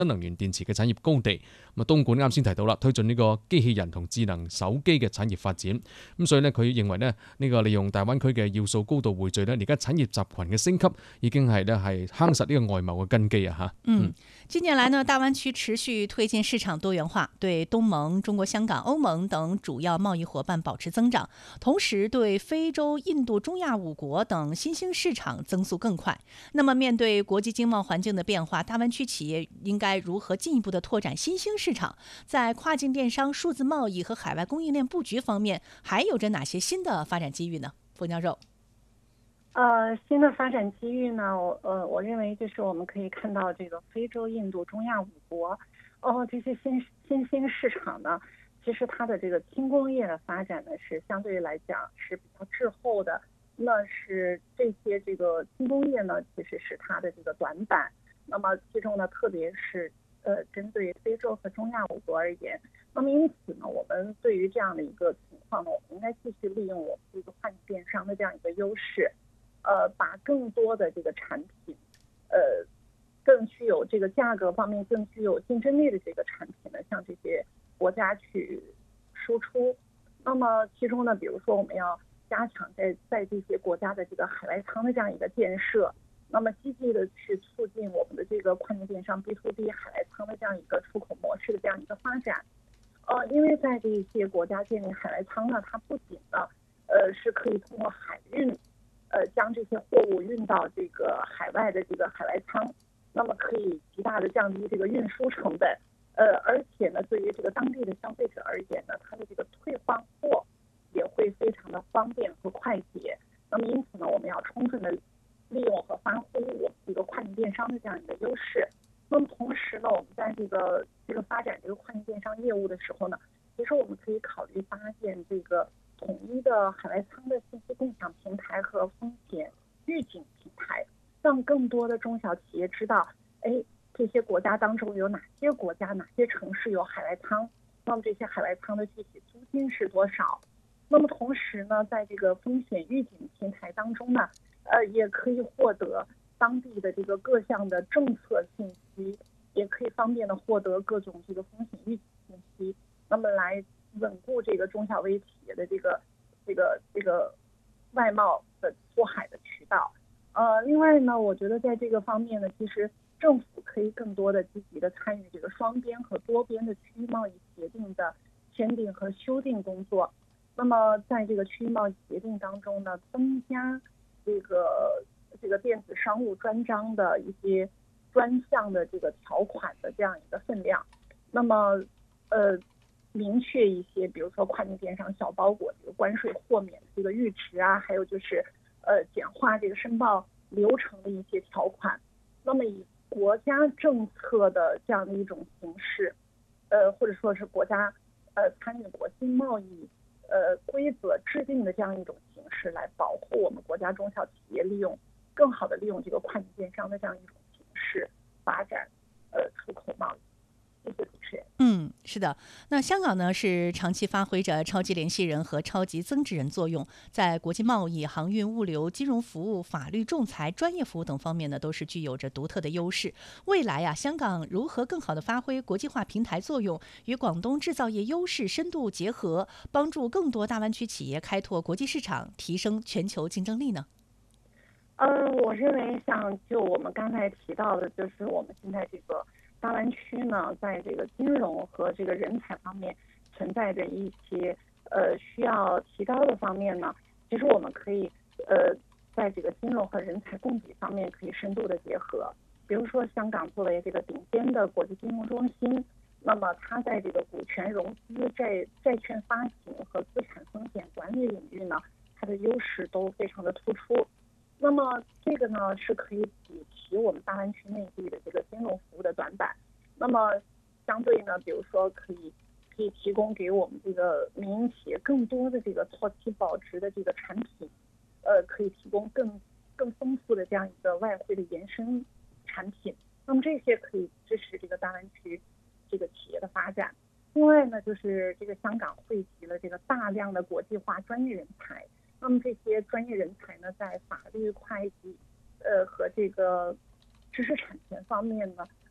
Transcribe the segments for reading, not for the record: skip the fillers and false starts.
新能源電池嘅產業高地。咁東莞啱先提到啦，推進呢個機器人同智能手機嘅產業發展。咁所以呢，佢認為呢，呢個利用大灣區嘅要素高度匯聚呢，而家產業集群嘅升級已經係夯實呢個外貿嘅根基啊！ 近年來呢，大灣區持續推進市場多元化，對東盟、中國香港、歐盟等主要貿易夥伴保持增長，同時對非洲、印度、中亞5國等新興市場增速更快。那麼面對國際經貿環境的變化，大灣區企業應該如何進一步的拓展新興市場？在跨境電商、數字貿易和海外供應鏈佈局方面，還有着哪些新的發展機遇呢？馮教授。 新的发展机遇呢，我认为就是我们可以看到这个非洲、印度、中亚5国，这些新兴市场呢，其实它的这个轻工业的发展呢是相对来讲是比较滞后的。那是这些这个轻工业呢，其实是它的这个短板。那么其中呢，特别是针对非洲和中亚5国而言，那么因此呢，我们对于这样的一个情况呢，我们应该继续利用我们这个跨境电商的这样一个优势。把更多的这个产品，更具有这个价格方面更具有竞争力的这个产品呢，向这些国家去输出。那么其中呢，比如说我们要加强在这些国家的这个海外仓的这样一个建设，那么积极的去促进我们的这个跨境电商 B2B 海外仓的这样一个出口模式的这样一个发展。因为在这些国家建立海外仓呢，它不仅呢，是可以通过海运。将这些货物运到这个海外的这个海外仓，那么可以极大的降低这个运输成本，而且呢，对于这个当地的消费者而言呢，它的这个退换货也会非常的方便和快捷。那么因此呢，我们要充分的利用和发挥我们这个跨境电商的这样一个优势。那么同时呢，我们在这个发展这个跨境电商业务的时候呢，其实我们可以考虑搭建这个统一的海外仓的信息共享平台和风险预警平台，让更多的中小企业知道，这些国家当中有哪些国家、哪些城市有海外仓，那么这些海外仓的具体租金是多少？那么同时呢，在这个风险预警平台当中呢，也可以获得当地的这个各项的政策信息，也可以方便的获得各种这个风险预警信息，那么来稳固这个中小微企业的这个外贸的出海的渠道。另外呢，我觉得在这个方面呢，其实政府可以更多的积极的参与这个双边和多边的区域贸易协定的签订和修订工作。那么在这个区域贸易协定当中呢，增加这个电子商务专章的一些专项的这个条款的这样一个分量。那么明确一些，比如说跨境电商小包裹这个关税豁免的这个阈值啊，还有就是简化这个申报流程的一些条款。那么以国家政策的这样的一种形式，或者说是国家参与国际贸易规则制定的这样一种形式，来保护我们国家中小企业更好的利用这个跨境电商的这样一种形式发展出口贸易。谢谢主持人。 是的。那香港呢，是长期发挥着超级联系人和超级增值人作用，在国际贸易、航运、物流、金融服务、法律、仲裁、专业服务等方面呢，都是具有着独特的优势。未来啊，香港如何更好的发挥国际化平台作用，与广东制造业优势深度结合，帮助更多大湾区企业开拓国际市场，提升全球竞争力呢？ 我认为像就我们刚才提到的，就是我们现在这个大湾区呢，在这个金融和这个人才方面存在着一些需要提高的方面呢，其实我们可以在这个金融和人才供给方面可以深度的结合。比如说香港作为这个顶尖的国际金融中心，那么它在这个股权融资、债券发行和资产风险管理领域呢，它的优势都非常的突出。那么这个呢是可以补齐我们大湾区内地的这个金融服务的短板。那么相对呢，比如说可以提供给我们这个民营企业更多的这个妥期保值的这个产品，可以提供更丰富的这样一个外汇的延伸产品。那么这些可以支持这个大湾区这个企业的发展。另外呢，就是这个香港汇集了这个大量的国际化专业人才。那么这些专业人才呢，在法律、会计，和这个知识产权方面呢，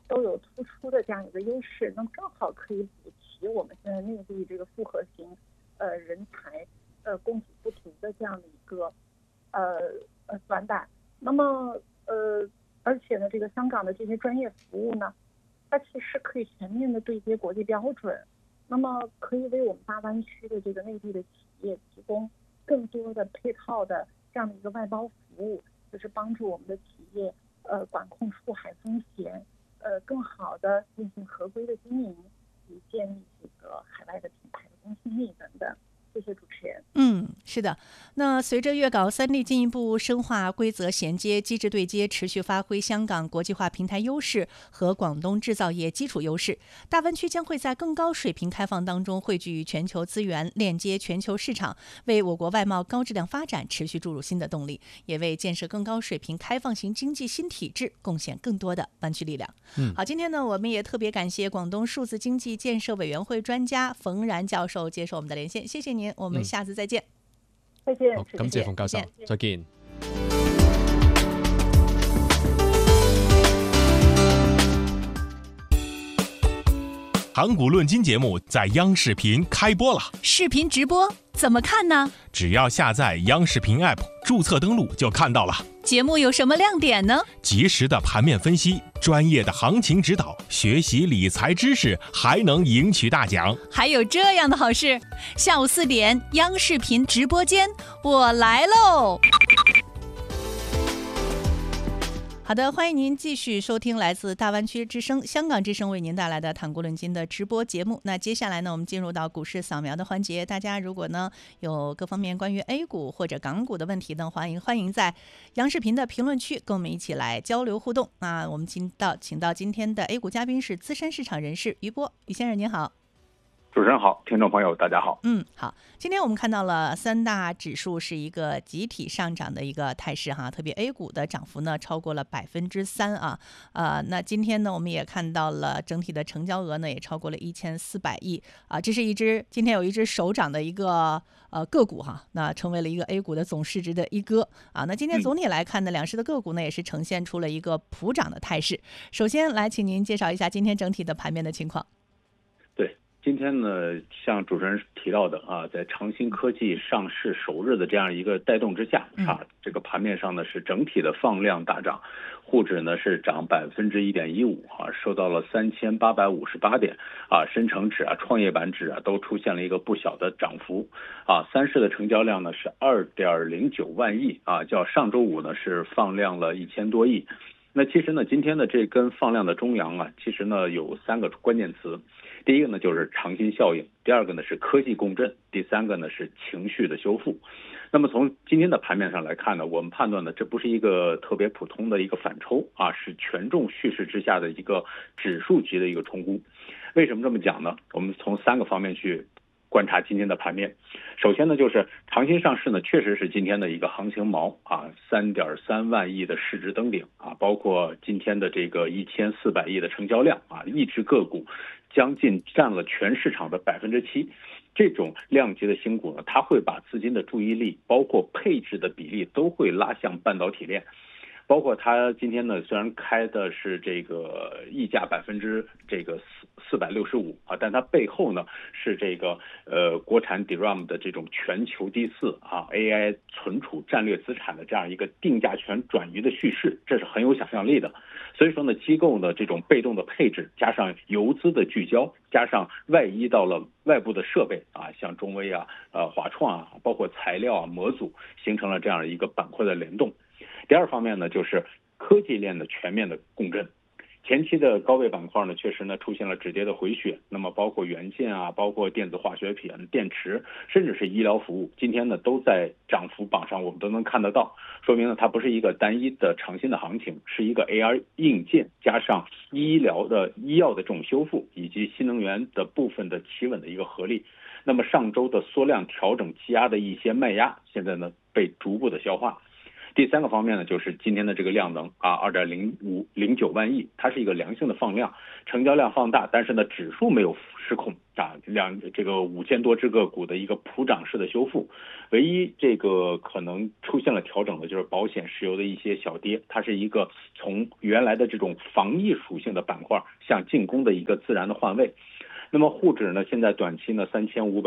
都有突出的这样一个优势，那么正好可以补齐我们现在内地这个复合型人才供给不足的这样的一个短板。那么而且呢，这个香港的这些专业服务呢，它其实可以全面的对接国际标准，那么可以为我们大湾区的这个内地的企业提供更多的配套的这样的一个外包服务，就是帮助我们的企业管控出海风险，更好的进行合规的经营，以建立这个海外的品牌的公信力等等。谢谢主持人。 是的。那随着粤港三地进一步深化规则衔接、机制对接，持续发挥香港国际化平台优势和广东制造业基础优势，大湾区将会在更高水平开放当中汇聚全球资源，链接全球市场，为我国外贸高质量发展持续注入新的动力，也为建设更高水平开放型经济新体制贡献更多的湾区力量。好，今天呢，我们也特别感谢广东数字经济建设委员会专家冯然教授接受我们的连线，谢谢您，我们下次再见。 再见。 好，感謝馮教授，再見。 盘古论金节目在央视频开播了， 视频直播怎么看呢？ 只要下载央视频 App， 注册登录就看到了。 节目有什么亮点呢？ 及时的盘面分析，专业的行情指导，学习理财知识，还能赢取大奖。 还有这样的好事，下午4点，央视频直播间，我来喽！好的，欢迎您继续收听来自大湾区之声、香港之声为您带来的谈古论今的直播节目。那接下来呢，我们进入到股市扫描的环节。大家如果呢有各方面关于 A 股或者港股的问题呢，欢迎在央视频的评论区跟我们一起来交流互动。那我们请到今天的 A 股嘉宾是资深市场人士于波，于先生您好。 主持人好，听众朋友大家好。 好，今天我们看到了三大指数是一个集体上涨的一个态势哈，特别 A 股的涨幅呢超过了3%啊，那今天呢我们也看到了整体的成交额呢也超过了1400亿啊，这是今天有一只首涨的一个个股哈，那成为了一个 A 股的总市值的一哥啊。那今天总体来看呢，两市的个股呢也是呈现出了一个普涨的态势。首先来请您介绍一下今天整体的盘面的情况。 今天呢，像主持人提到的啊，在长兴科技上市首日的这样一个带动之下啊，这个盘面上呢是整体的放量大涨，沪指呢是涨1.15%啊，收到了3858点啊，深成指啊、创业板指啊都出现了一个不小的涨幅啊，三市的成交量呢是2.09万亿啊，较上周五呢是放量了1000多亿。那其实呢，今天的这根放量的中阳啊，其实呢有3个关键词。第一个呢就是长新效应，第二个呢是科技共振，第三个呢是情绪的修复。那么从今天的盘面上来看呢，我们判断呢这不是一个特别普通的一个反抽啊，是权重蓄势之下的一个指数级的一个冲估。为什么这么讲呢？我们从3个方面去观察今天的盘面。首先呢，就是长新上市呢，确实是今天的一个行情锚啊，3.3万亿的市值登顶啊，包括今天的这个1400亿的成交量啊，一只个股将近占了全市场的7%。这种量级的新股呢，它会把资金的注意力，包括配置的比例都会拉向半导体链。包括它今天呢，虽然开的是这个溢价465%啊，但它背后呢是这个国产 DRAM 的这种全球第4啊 AI 存储战略资产的这样一个定价权转移的叙事，这是很有想象力的。所以说呢，机构的这种被动的配置，加上游资的聚焦，加上外移到了外部的设备啊，像中微啊、华创啊，包括材料啊、模组，形成了这样一个板块的联动。第二方面呢，就是科技链的全面的共振。前期的高位板块呢，确实呢出现了止跌的回血，那么包括元件啊，包括电子化学品、电池，甚至是医疗服务，今天呢都在涨幅榜上，我们都能看得到，说明呢它不是一个单一的长新的行情，是一个 AR 硬件加上医药的这种修复，以及新能源的部分的企稳的一个合力。那么上周的缩量调整积压的一些卖压，现在呢被逐步的消化。 第三个方面呢，就是今天的这个量能啊，2.0509万亿，它是一个良性的放量，成交量放大，但是呢指数没有失控啊，这个5000多只个股的一个普涨式的修复，唯一这个可能出现了调整的就是保险石油的一些小跌，它是一个从原来的这种防疫属性的板块向进攻的一个自然的换位。那么沪指呢，现在短期呢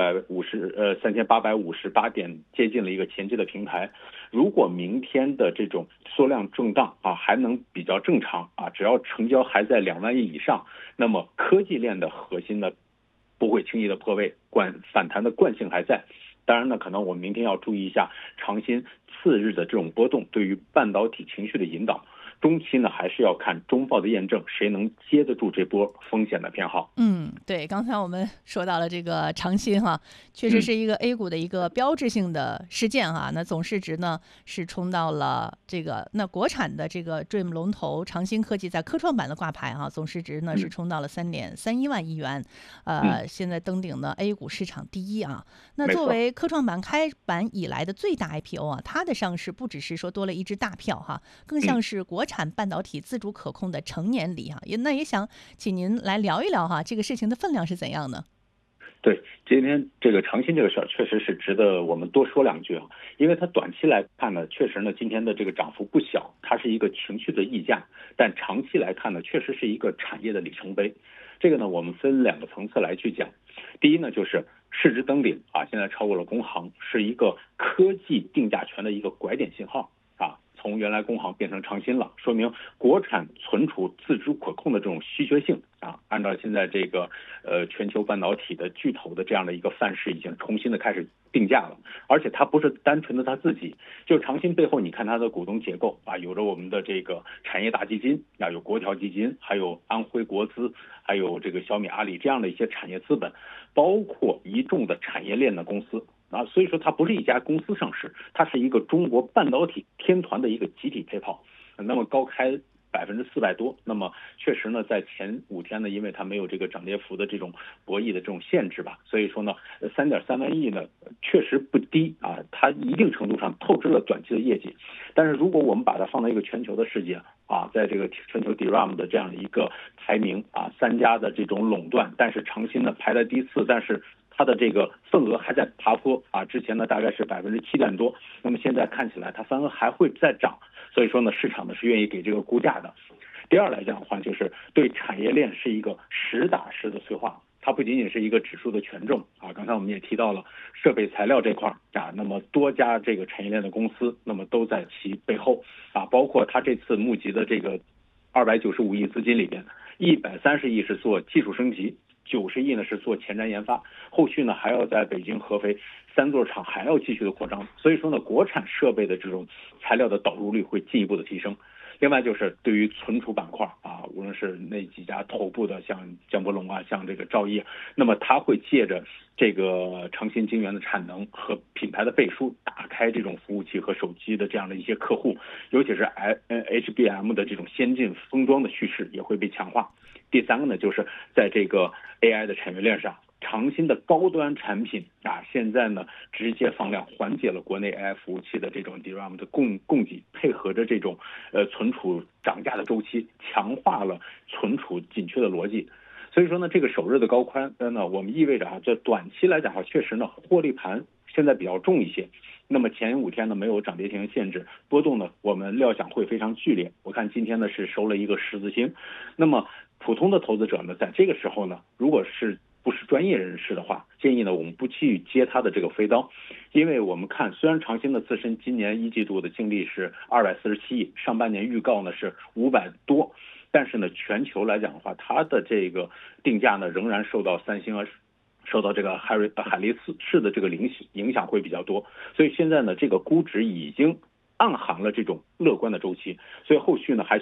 3858点，接近了一个前期的平台。如果明天的这种缩量震荡啊还能比较正常啊，只要成交还在2万亿以上，那么科技链的核心呢不会轻易的破位，反弹的惯性还在。当然呢，可能我们明天要注意一下长新次日的这种波动对于半导体情绪的引导。中期呢，还是要看中报的验证，谁能接得住这波风险的偏好。 对，刚才我们说到了这个长新哈，确实是一个 A 股的一个标志性的事件哈。那总市值呢是冲到了那国产的这个 Dream 龙头长新科技在科创板的挂牌哈，总市值呢是冲到了3.31万亿元，现在登顶了 A 股市场第一啊。那作为科创板开板以来的最大 IPO 啊，它的上市不只是说多了一只大票哈，更像是国产半导体自主可控的成年礼哈。那也想请您来聊一聊哈，这个事情的分量是怎样的？ 对，今天这个长新这个事儿确实是值得我们多说两句啊，因为它短期来看呢，确实呢今天的这个涨幅不小，它是一个情绪的溢价，但长期来看呢，确实是一个产业的里程碑。这个呢，我们分2个层次来去讲。第一呢，就是市值登顶啊，现在超过了工行，是一个科技定价权的一个拐点信号啊。从原来工行变成长新了，说明国产存储自主可控的这种稀缺性啊，按照现在这个全球半导体的巨头的这样的一个范式，已经重新的开始定价了。而且它不是单纯的它自己，就长新背后你看它的股东结构啊，有着我们的这个产业大基金啊，有国条基金，还有安徽国资，还有这个小米、阿里这样的一些产业资本，包括一众的产业链的公司。所以说它不是一家公司上市，它是一个中国半导体天团的一个集体配炮。那么高开400%多，那么确实呢，在前5天呢，因为它没有这个涨跌幅的这种博弈的这种限制吧，所以说呢，3.3万亿呢确实不低啊，它一定程度上透支了短期的业绩。但是如果我们把它放在一个全球的世界啊，在这个全球 DRAM 的这样的一个排名啊，3家的这种垄断，但是长新呢排在第4，但是它的这个份额还在爬坡啊，之前呢大概是7%点多，那么现在看起来它份额还会再涨，所以说呢市场呢是愿意给这个估价的。第二来讲的话，就是对产业链是一个实打实的催化，它不仅仅是一个指数的权重啊，刚才我们也提到了设备材料这块啊，那么多家这个产业链的公司，那么都在其背后啊，包括它这次募集的这个295亿资金里边，130亿是做技术升级，90亿呢是做前瞻研发，后续呢还要在北京、合肥3座厂还要继续的扩张，所以说呢，国产设备的这种材料的导入率会进一步的提升。另外就是对于存储板块啊，无论是那几家头部的，像江波龙啊，像这个兆易，那么它会借着这个长新晶圆的产能和品牌的背书，打开这种服务器和手机的这样的一些客户，尤其是HBM 的这种先进封装的叙事也会被强化。第三个呢，就是在这个 AI 的产业链上，长新的高端产品啊，现在呢直接放量，缓解了国内 AI 服务器的这种 DRAM 的供给，配合着这种存储涨价的周期，强化了存储紧缺的逻辑。所以说呢，这个首日的高宽呢，我们意味着啊，这短期来讲确实呢，获利盘现在比较重一些。那么前5天呢没有涨跌停限制，波动呢我们料想会非常剧烈。我看今天呢是收了一个十字星。那么普通的投资者呢，在这个时候呢，如果是不是专业人士的话，建议呢我们不去接它的这个飞刀，因为我们看虽然长新的自身今年1季度的净利是247亿，上半年预告呢是500多，但是呢全球来讲的话，它的这个定价呢仍然受到三星受到这个海力士的这个影响会比较多，所以现在呢这个估值已经暗含了这种乐观的周期，所以后续呢还